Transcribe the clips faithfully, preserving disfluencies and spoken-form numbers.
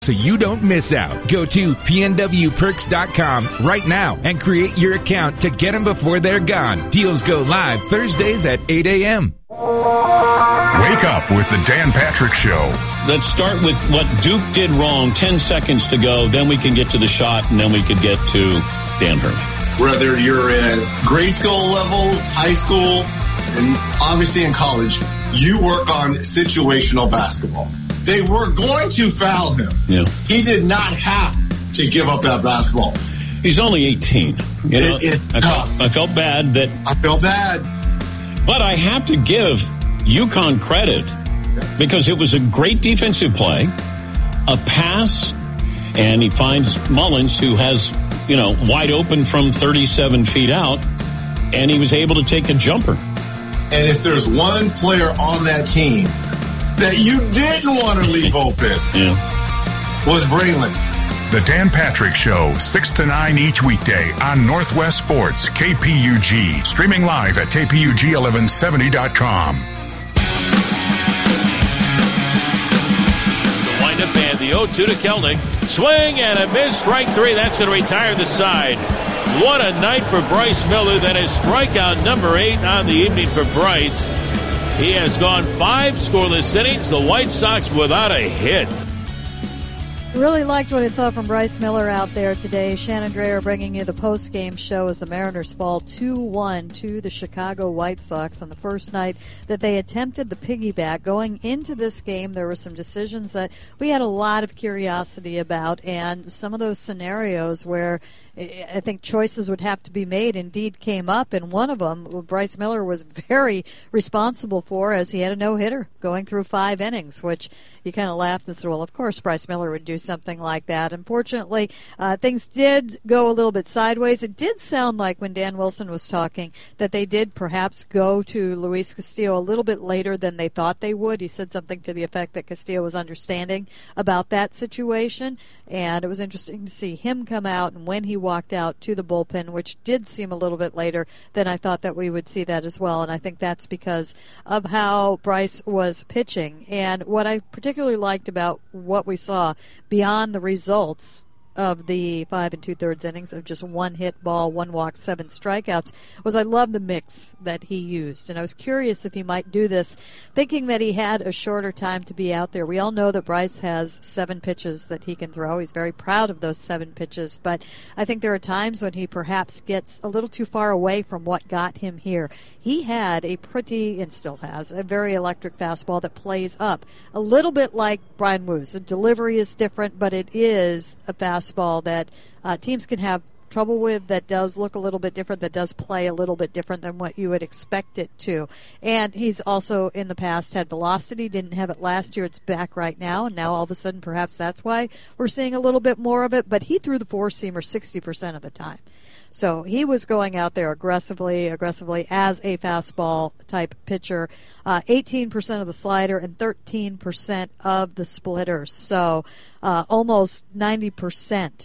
So you don't miss out. Go to P N W perks dot com right now and create your account to get them before they're gone. Deals go live Thursdays at eight a.m. Wake up with the Dan Patrick Show. Let's start with what Duke did wrong. Ten seconds to go. Then we can get to the shot, and then we could get to Dan Herman. Whether you're at grade school level, high school, and obviously in college, you work on situational basketball. They were going to foul him. Yeah. He did not have to give up that basketball. He's only eighteen. You know, it, it, I, felt, I felt bad that. I felt bad. But I have to give UConn credit because it was a great defensive play, a pass, and he finds Mullins, who has, you know, wide open from thirty-seven feet out, and he was able to take a jumper. And if there's one player on that team that you didn't want to leave open, yeah, was Braylon. The Dan Patrick Show, six to nine each weekday on Northwest Sports, K P U G. Streaming live at K P U G eleven seventy dot com. The wind-up and the oh two to Kelnick. Swing and a miss, strike three. That's going to retire the side. What a night for Bryce Miller. That is strikeout number eight on the evening for Bryce. He has gone five scoreless innings. The White Sox without a hit. Really liked what I saw from Bryce Miller out there today. Shannon Drayer bringing you the post-game show as the Mariners fall two one to the Chicago White Sox on the first night that they attempted the piggyback. Going into this game, there were some decisions that we had a lot of curiosity about, and some of those scenarios where I think choices would have to be made indeed came up, and one of them Bryce Miller was very responsible for, as he had a no-hitter going through five innings, which you kind of laughed and said, well, of course Bryce Miller would do something like that. Unfortunately, uh, things did go a little bit sideways. It did sound like when Dan Wilson was talking that they did perhaps go to Luis Castillo a little bit later than they thought they would. He said something to the effect that Castillo was understanding about that situation, and it was interesting to see him come out and when he walked out to the bullpen, which did seem a little bit later than I thought that we would see that as well. And I think that's because of how Bryce was pitching. And what I particularly liked about what we saw beyond the results of the five and two-thirds innings of just one hit ball, one walk, seven strikeouts, was I love the mix that he used. And I was curious if he might do this, thinking that he had a shorter time to be out there. We all know that Bryce has seven pitches that he can throw. He's very proud of those seven pitches, but I think there are times when he perhaps gets a little too far away from what got him here. He had a pretty, and still has, a very electric fastball that plays up, a little bit like Brian Woo's. The delivery is different, but it is a fastball that uh, teams can have trouble with, that does look a little bit different, that does play a little bit different than what you would expect it to. And he's also in the past had velocity, didn't have it last year, it's back right now, and now all of a sudden perhaps that's why we're seeing a little bit more of it, but he threw the four-seamer sixty percent of the time. So he was going out there aggressively, aggressively as a fastball-type pitcher. Uh, eighteen percent of the slider and thirteen percent of the splitter. So uh, almost ninety percent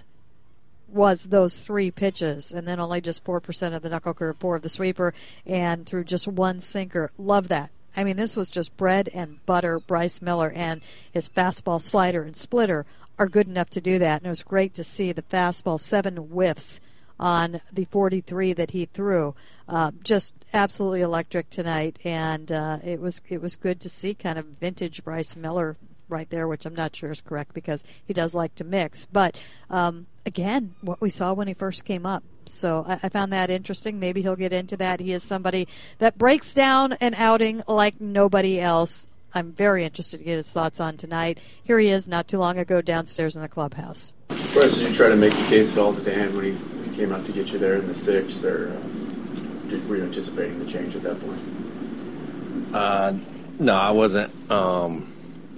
was those three pitches, and then only just four percent of the knuckle curve, four of the sweeper, and through just one sinker. Love that. I mean, this was just bread and butter Bryce Miller, and his fastball, slider, and splitter are good enough to do that. And it was great to see the fastball, seven whiffs on the forty-three that he threw. Uh, just absolutely electric tonight, and uh, it was it was good to see kind of vintage Bryce Miller right there, which I'm not sure is correct because he does like to mix. But um, again, what we saw when he first came up. So I, I found that interesting. Maybe he'll get into that. He is somebody that breaks down an outing like nobody else. I'm very interested to get his thoughts on tonight. Here he is not too long ago downstairs in the clubhouse. Bryce, did you try to make the case at all to Dan when he came out to get you there in the sixth, or uh, did, were you anticipating the change at that point? Uh, no, I wasn't. Um,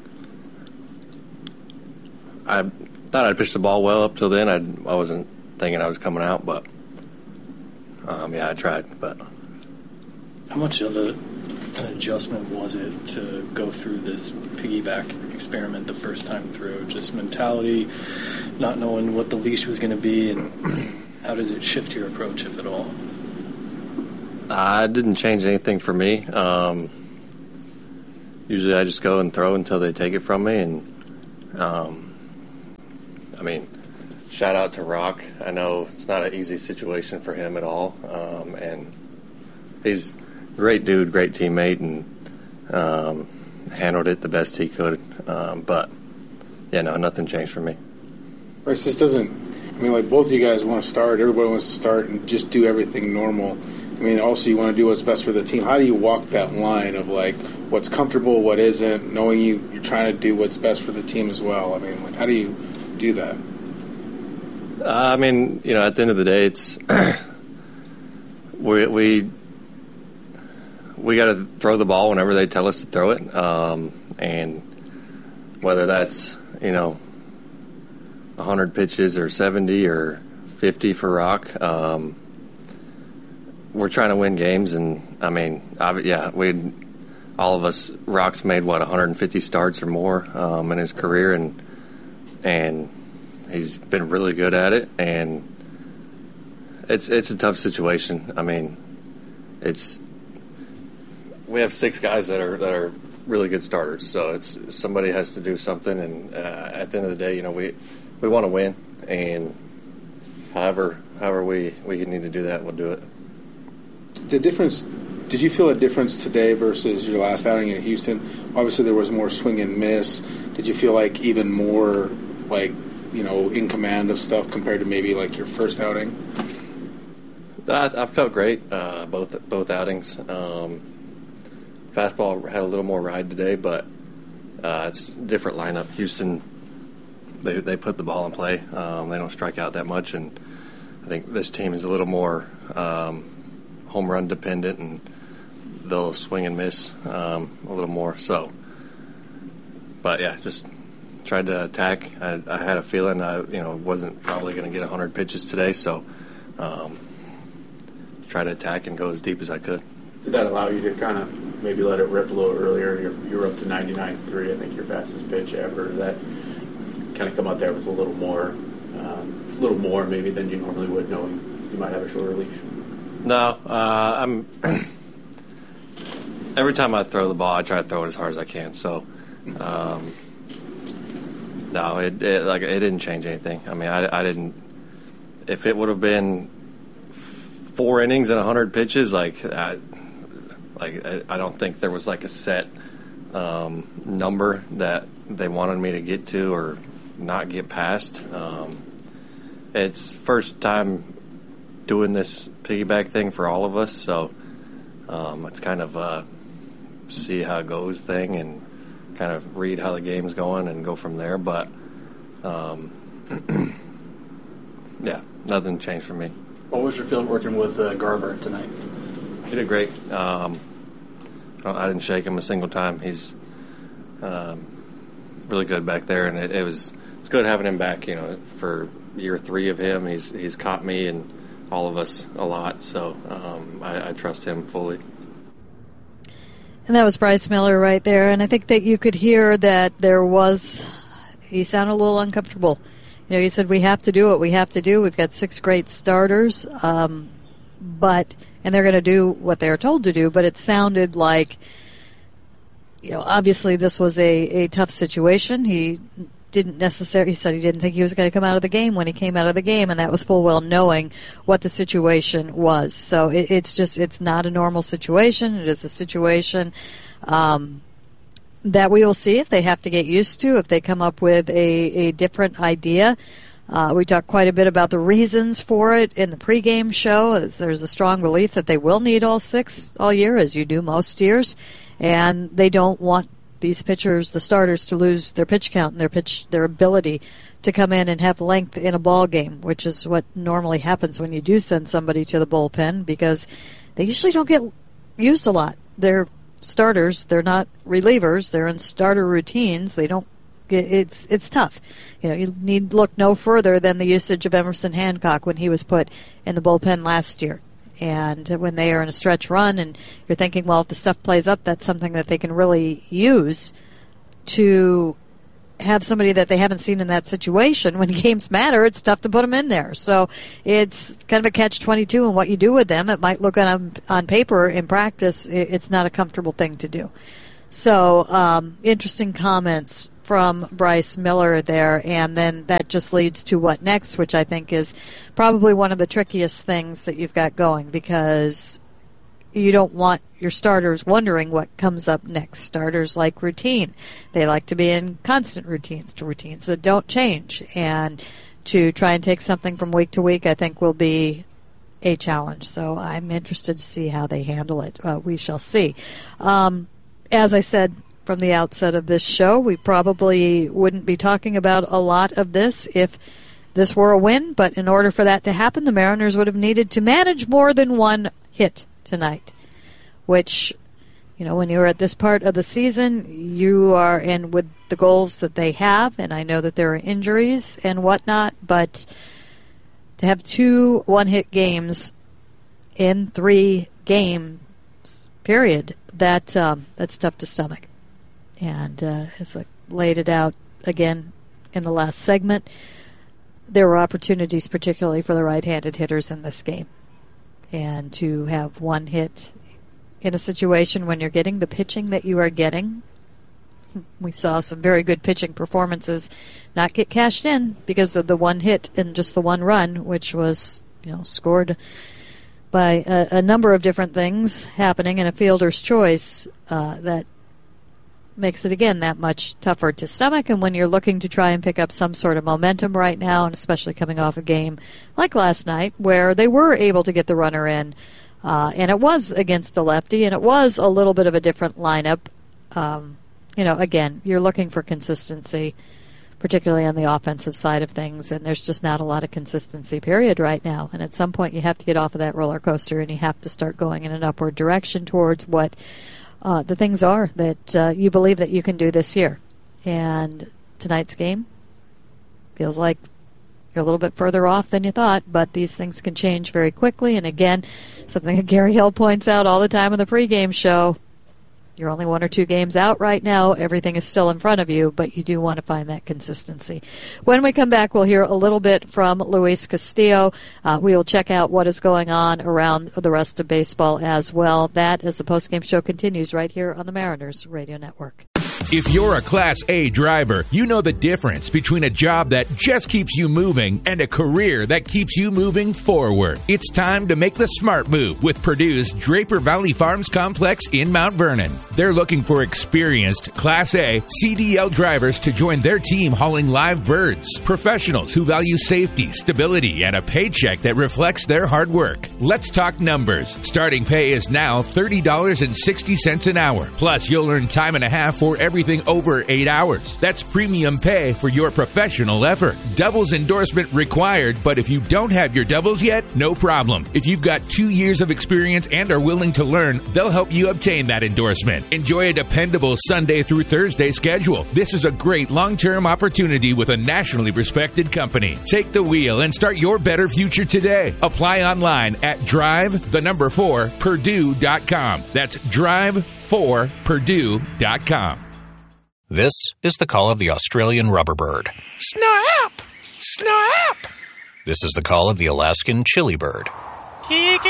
I thought I'd pitched the ball well up till then. I'd, I wasn't thinking I was coming out, but um, yeah, I tried. But how much of a, an adjustment was it to go through this piggyback experiment the first time through? Just mentality, not knowing what the leash was going to be, and how did it shift your approach, if at all? I didn't change anything for me. Um, usually I just go and throw until they take it from me, and um, I mean, shout out to Rock. I know it's not an easy situation for him at all, um, and he's a great dude, great teammate, and um, handled it the best he could. Um, but, yeah, no, nothing changed for me. Bryce, this doesn't, I mean, like both of you guys want to start, everybody wants to start and just do everything normal. I mean, also you want to do what's best for the team. How do you walk that line of, like, what's comfortable, what isn't, knowing you, you're trying to do what's best for the team as well? I mean, like, how do you do that? Uh, I mean, you know, at the end of the day, it's we we we got to throw the ball whenever they tell us to throw it, um, and whether that's, you know, one hundred pitches or seventy or fifty for Rock, um, we're trying to win games. And I mean, I, yeah, we all of us, Rock's made what one hundred fifty starts or more um, in his career, and and. He's been really good at it, and it's it's a tough situation. I mean, it's we have six guys that are that are really good starters, so it's somebody has to do something. And uh, at the end of the day, you know, we we want to win, and however however we we need to do that, we'll do it. The difference. Did you feel a difference today versus your last outing in Houston? Obviously, there was more swing and miss. Did you feel like even more like, you know, in command of stuff compared to maybe like your first outing? I, I felt great uh, both both outings. Um, fastball had a little more ride today, but uh, it's a different lineup. Houston, they they put the ball in play. Um, they don't strike out that much, and I think this team is a little more um, home run dependent, and they'll swing and miss um, a little more. So, but yeah, just. Tried to attack. I, I had a feeling I, you know, wasn't probably going to get one hundred pitches today, so um, try to attack and go as deep as I could. Did that allow you to kind of maybe let it rip a little earlier? You're, you're up to ninety-nine point three, I think your fastest pitch ever. That kind of come out there with a little more, um, a little more maybe than you normally would, knowing you might have a shorter leash. No, uh, I'm. Every time I throw the ball, I try to throw it as hard as I can. So. Um, No, it, it like it didn't change anything. I mean, I, I didn't. If it would have been four innings and a hundred pitches, like, I, like I don't think there was like a set um, number that they wanted me to get to or not get past. Um, it's first time doing this piggyback thing for all of us, so um, it's kind of a see how it goes thing and. Kind of read how the game's going and go from there, but um, yeah, nothing changed for me. What was your feel working with uh, Garver tonight? He did great. Um, I didn't shake him a single time. He's um, really good back there, and it, it was it's good having him back. You know, for year three of him, he's he's caught me and all of us a lot, so um, I, I trust him fully. And that was Bryce Miller right there. And I think that you could hear that there was, he sounded a little uncomfortable. You know, he said, we have to do what we have to do. We've got six great starters, um, but, and they're going to do what they're told to do, but it sounded like, you know, obviously this was a, a tough situation. He didn't necessarily, he said he didn't think he was going to come out of the game when he came out of the game, and that was full well knowing what the situation was. So it, it's just, it's not a normal situation. It is a situation um, that we will see if they have to get used to, if they come up with a, a different idea. Uh, we talked quite a bit about the reasons for it in the pregame show. There's a strong belief that they will need all six all year, as you do most years, and they don't want these pitchers, the starters, to lose their pitch count and their pitch, their ability to come in and have length in a ball game, which is what normally happens when you do send somebody to the bullpen, because they usually don't get used a lot. They're starters, they're not relievers, they're in starter routines. They don't get, it's it's tough. You know, you need look no further than the usage of Emerson Hancock when he was put in the bullpen last year. And when they are in a stretch run and you're thinking, well, if the stuff plays up, that's something that they can really use to have somebody that they haven't seen in that situation. When games matter, it's tough to put them in there. So it's kind of a catch twenty-two in what you do with them. It might look on, on paper, in practice, it's not a comfortable thing to do. So um, interesting comments from Bryce Miller there, and then that just leads to what next, which I think is probably one of the trickiest things that you've got going, because you don't want your starters wondering what comes up next. Starters like routine. They like to be in constant routines, to routines that don't change, and to try and take something from week to week, I think will be a challenge. So I'm interested to see how they handle it. Uh, we shall see. Um, as I said from the outset of this show, we probably wouldn't be talking about a lot of this if this were a win, but in order for that to happen, the Mariners would have needed to manage more than one hit tonight, which, you know, when you're at this part of the season, you are in with the goals that they have, and I know that there are injuries and whatnot, but to have two one-hit games in three games, period, that um, that's tough to stomach. And uh, as I laid it out again in the last segment, there were opportunities, particularly for the right-handed hitters in this game. And to have one hit in a situation when you're getting the pitching that you are getting, we saw some very good pitching performances not get cashed in because of the one hit and just the one run, which was, you know, scored by a, a number of different things happening in a fielder's choice. Uh, that makes it, again, that much tougher to stomach. And when you're looking to try and pick up some sort of momentum right now, and especially coming off a game like last night where they were able to get the runner in, uh, and it was against a lefty, and it was a little bit of a different lineup. Um, you know, again, you're looking for consistency, particularly on the offensive side of things, and there's just not a lot of consistency, period, right now. And at some point you have to get off of that roller coaster, and you have to start going in an upward direction towards what Uh, the things are that uh, you believe that you can do this year. And tonight's game feels like you're a little bit further off than you thought, but these things can change very quickly. And again, something that Gary Hill points out all the time on the pregame show, you're only one or two games out right now. Everything is still in front of you, but you do want to find that consistency. When we come back, we'll hear a little bit from Luis Castillo. Uh, we will check out what is going on around the rest of baseball as well. That, as the postgame show continues right here on the Mariners Radio Network. If you're a Class A driver, you know the difference between a job that just keeps you moving and a career that keeps you moving forward. It's time to make the smart move with Purdue's Draper Valley Farms Complex in Mount Vernon. They're looking for experienced Class A C D L drivers to join their team hauling live birds. Professionals who value safety, stability, and a paycheck that reflects their hard work. Let's talk numbers. Starting pay is now thirty dollars and sixty cents an hour. Plus, you'll earn time and a half for everything over eight hours. That's premium pay for your professional effort. Doubles endorsement required, but if you don't have your doubles yet, no problem. If you've got two years of experience and are willing to learn, they'll help you obtain that endorsement. Enjoy a dependable Sunday through Thursday schedule. This is a great long-term opportunity with a nationally respected company. Take the wheel and start your better future today. Apply online at drive the number four Purdue dot com. That's drive four Purdue dot com. This is the call of the Australian rubberbird. Snap! Snap! This is the call of the Alaskan chilibird. Jeez,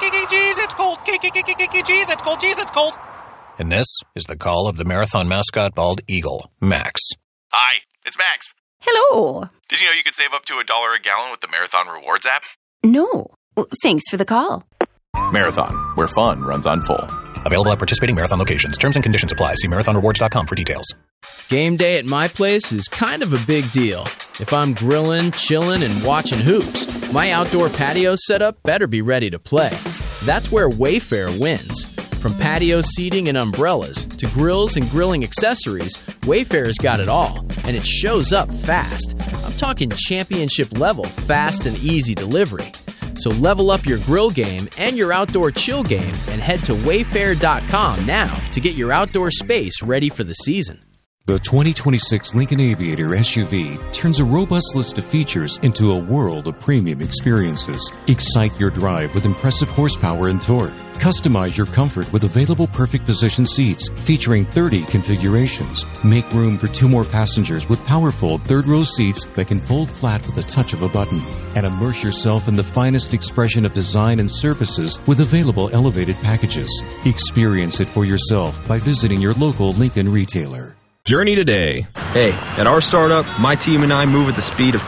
it's cold. Jeez, it's cold. Jeez, it's cold. And this is the call of the marathon mascot bald eagle, Max. Hi, it's Max. Hello. Did you know you could save up to a dollar a gallon with the Marathon Rewards app? No. Thanks for the call. Marathon, where fun runs on full. Available at participating Marathon locations. Terms and conditions apply. See marathon rewards dot com for details. Game day at my place is kind of a big deal. If I'm grilling, chilling, and watching hoops, my outdoor patio setup better be ready to play. That's where Wayfair wins. From patio seating and umbrellas to grills and grilling accessories, Wayfair's got it all, and it shows up fast. I'm talking championship level fast and easy delivery. So level up your grill game and your outdoor chill game and head to wayfair dot com now to get your outdoor space ready for the season. The twenty twenty-six Lincoln Aviator S U V turns a robust list of features into a world of premium experiences. Excite your drive with impressive horsepower and torque. Customize your comfort with available perfect position seats featuring thirty configurations. Make room for two more passengers with powerful third-row seats that can fold flat with the touch of a button. And immerse yourself in the finest expression of design and services with available elevated packages. Experience it for yourself by visiting your local Lincoln retailer. Journey today. Hey, at our startup, my team and I move at the speed of